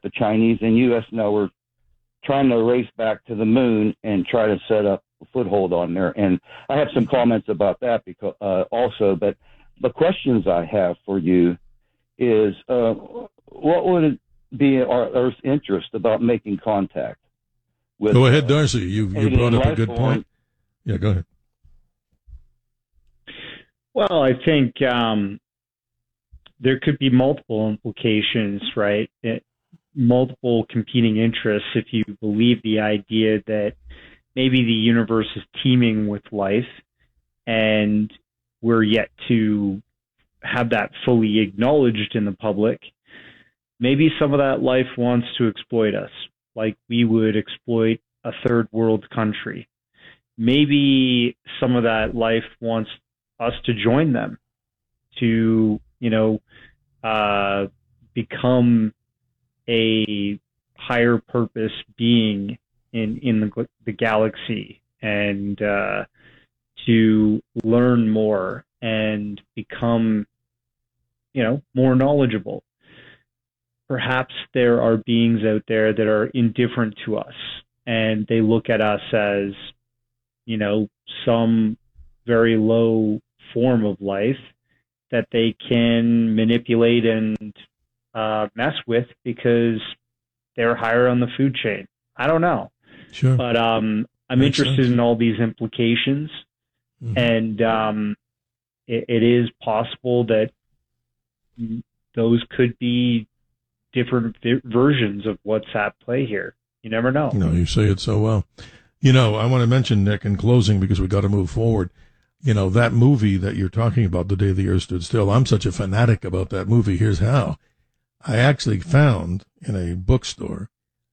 the Chinese and U.S. now we're trying to race back to the moon and try to set up a foothold on there. And I have some comments about that because also, but the questions I have for you is, what would it be our Earth's interest about making contact with? Go ahead, Darcy. You brought up a good point. Yeah, go ahead. Well, I think there could be multiple implications, right? Multiple competing interests if you believe the idea that maybe the universe is teeming with life and we're yet to have that fully acknowledged in the public. Maybe some of that life wants to exploit us, like we would exploit a third world country. Maybe some of that life wants us to join them, to, become a higher purpose being in the galaxy, and to learn more and become, more knowledgeable. Perhaps there are beings out there that are indifferent to us, and they look at us as, some very low form of life that they can manipulate and mess with because they're higher on the food chain. I don't know. Sure. But I'm interested in all these implications. Mm-hmm. And it is possible that those could be different versions of what's at play here. You never know. No, you say it so well. I want to mention, Nick, in closing, because we got to move forward. That movie that you're talking about, The Day the Earth Stood Still, I'm such a fanatic about that movie. Here's how. I actually found in a bookstore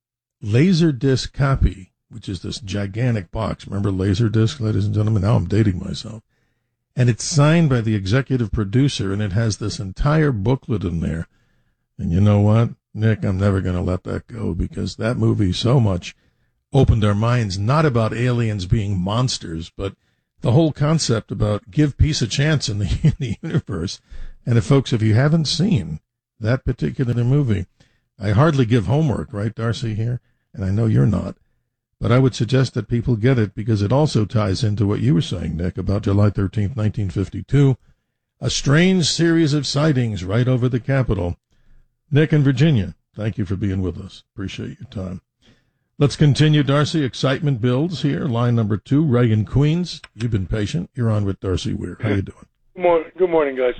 Laserdisc copy, which is this gigantic box. Remember Laserdisc, ladies and gentlemen? Now I'm dating myself. And it's signed by the executive producer, and it has this entire booklet in there. And you know what, Nick? I'm never going to let that go, because that movie so much opened our minds, not about aliens being monsters, but the whole concept about give peace a chance in the universe. And if you haven't seen that particular movie, I hardly give homework, right, Darcy, here? And I know you're not. But I would suggest that people get it, because it also ties into what you were saying, Nick, about July 13th, 1952, a strange series of sightings right over the Capitol. Nick in Virginia, thank you for being with us. Appreciate your time. Let's continue, Darcy. Excitement builds here. Line number 2, Ray in Queens. You've been patient. You're on with Darcy Weir. How you doing? Good morning, guys.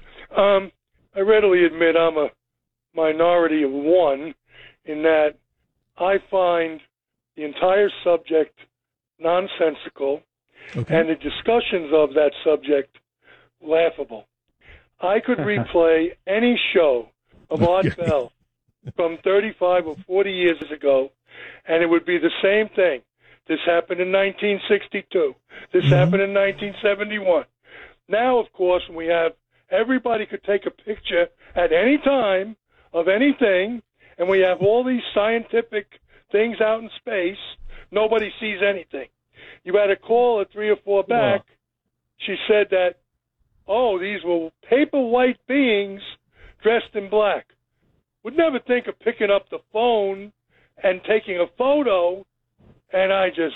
I readily admit I'm a minority of one in that I find the entire subject nonsensical and the discussions of that subject laughable. I could replay any show of Art Bell from 35 or 40 years ago, and it would be the same thing. This happened in 1962. This happened in 1971. Now, of course, when we have everybody could take a picture at any time of anything, and we have all these scientific things out in space, nobody sees anything. You had a caller 3 or 4 back. She said that, these were paper white beings dressed in black. Would never think of picking up the phone and taking a photo, and I just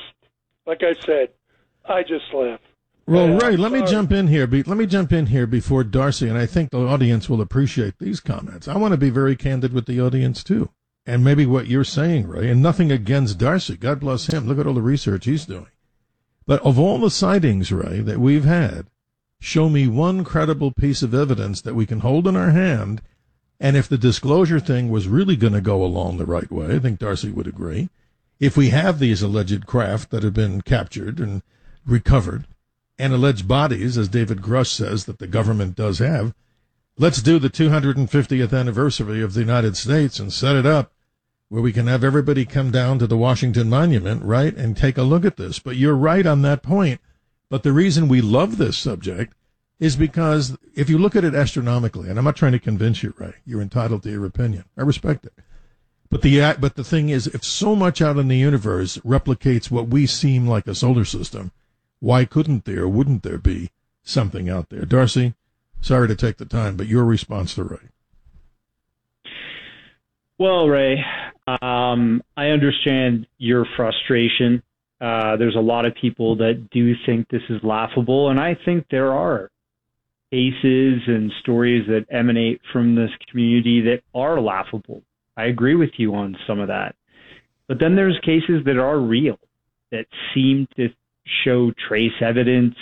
laugh. Well, Ray, let me jump in here. Let me jump in here before Darcy, and I think the audience will appreciate these comments. I want to be very candid with the audience, too. And maybe what you're saying, Ray, and nothing against Darcy. God bless him. Look at all the research he's doing. But of all the sightings, Ray, that we've had, show me one credible piece of evidence that we can hold in our hand. And if the disclosure thing was really going to go along the right way, I think Darcy would agree. If we have these alleged craft that have been captured and recovered, and alleged bodies, as David Grush says, that the government does have, let's do the 250th anniversary of the United States and set it up where we can have everybody come down to the Washington Monument, right, and take a look at this. But you're right on that point. But the reason we love this subject is because if you look at it astronomically, and I'm not trying to convince you, Ray, you're entitled to your opinion. I respect it. But the thing is, if so much out in the universe replicates what we seem like a solar system, why wouldn't there be something out there? Darcy, sorry to take the time, but your response to Ray. Well, Ray, I understand your frustration. There's a lot of people that do think this is laughable, and I think there are cases and stories that emanate from this community that are laughable. I agree with you on some of that. But then there's cases that are real, that seem to show trace evidence,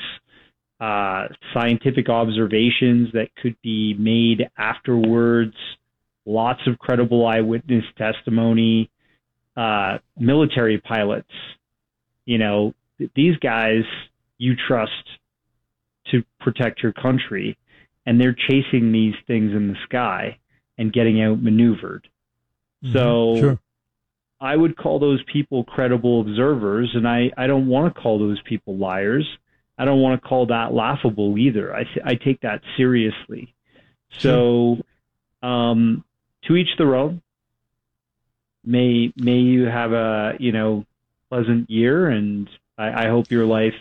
scientific observations that could be made afterwards, lots of credible eyewitness testimony, military pilots. You know, these guys you trust to protect your country, and they're chasing these things in the sky and getting outmaneuvered. Mm-hmm. So Sure. I would call those people credible observers, and I don't want to call those people liars. I don't want to call that laughable either. I take that seriously. So to each their own. May you have a pleasant year, and I hope your life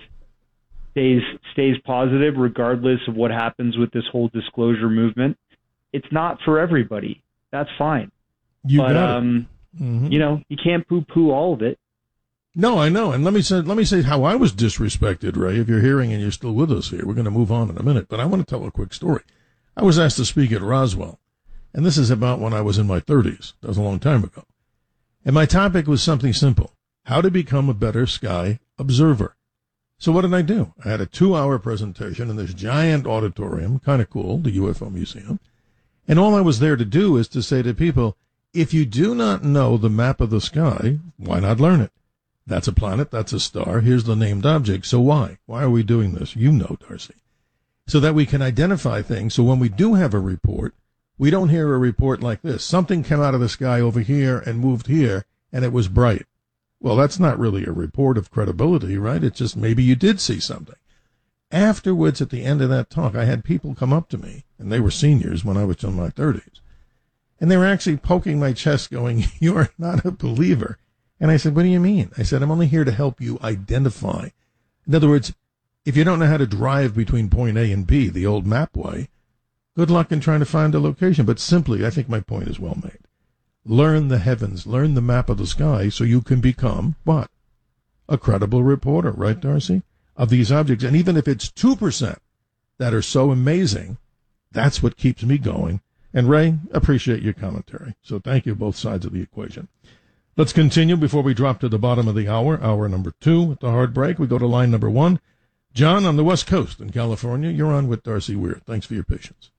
stays positive regardless of what happens with this whole disclosure movement. It's not for everybody. That's fine. You got it. You can't poo-poo all of it. No, I know. And let me say how I was disrespected, Ray. If you're hearing and you're still with us here, we're going to move on in a minute. But I want to tell a quick story. I was asked to speak at Roswell, and this is about when I was in my 30s. That was a long time ago. And my topic was something simple: how to become a better sky observer. So what did I do? I had a 2-hour presentation in this giant auditorium, kind of cool, the UFO Museum. And all I was there to do is to say to people, if you do not know the map of the sky, why not learn it? That's a planet, that's a star, here's the named object, so why? Why are we doing this? You know, Darcy. So that we can identify things, so when we do have a report, we don't hear a report like this. Something came out of the sky over here and moved here, and it was bright. Well, that's not really a report of credibility, right? It's just maybe you did see something. Afterwards, at the end of that talk, I had people come up to me, and they were seniors when I was in my 30s. And they were actually poking my chest going, you are not a believer. And I said, what do you mean? I said, I'm only here to help you identify. In other words, if you don't know how to drive between point A and B, the old map way, good luck in trying to find a location. But simply, I think my point is well made. Learn the heavens, learn the map of the sky so you can become, what? A credible reporter, right, Darcy? Of these objects. And even if it's 2% that are so amazing, that's what keeps me going. And Ray, appreciate your commentary. So thank you, both sides of the equation. Let's continue before we drop to the bottom of the hour number 2 at the hard break. We go to line number 1. John on the West Coast in California. You're on with Darcy Weir. Thanks for your patience.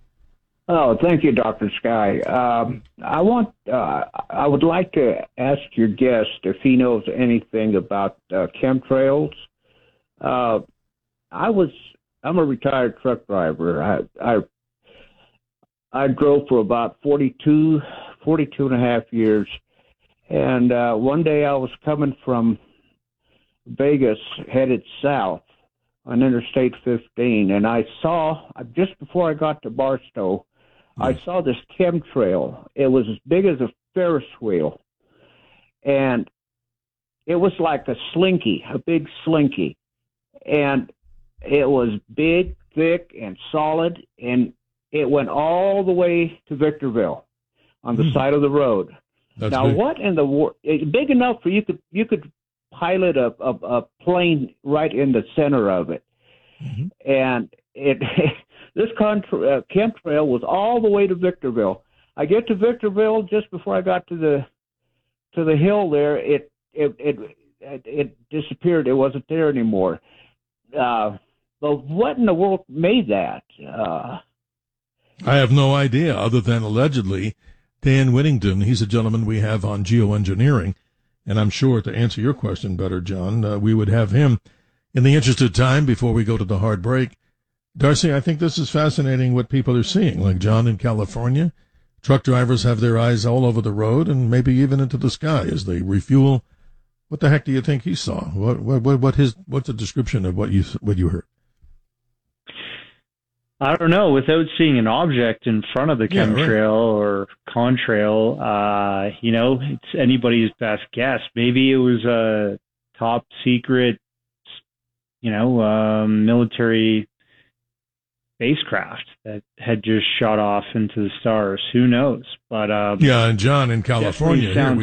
Oh, thank you, Dr. Sky. I would like to ask your guest if he knows anything about chemtrails. I'm a retired truck driver. I drove for about 42 and a half years. And one day I was coming from Vegas headed south on Interstate 15, and I saw, just before I got to Barstow, I saw this chemtrail. It was as big as a Ferris wheel, and it was like a slinky, a big slinky, and it was big, thick, and solid, and it went all the way to Victorville on the side of the road. That's now, big. what in the world? Big enough for you could pilot a plane right in the center of it, and this chemtrail was all the way to Victorville. I get to Victorville just before I got to the hill there. It disappeared. It wasn't there anymore. But what in the world made that? I have no idea, other than allegedly Dan Whittington. He's a gentleman we have on geoengineering, and I'm sure to answer your question better, John, we would have him. In the interest of time, before we go to the hard break, Darcy, I think this is fascinating what people are seeing, like John in California. Truck drivers have their eyes all over the road and maybe even into the sky as they refuel. What the heck do you think he saw? What's the description of what you heard? I don't know. Without seeing an object in front of the chemtrail or contrail, it's anybody's best guess. Maybe it was a top secret, military spacecraft that had just shot off into the stars. Who knows? But yeah, and John in California, here, sounds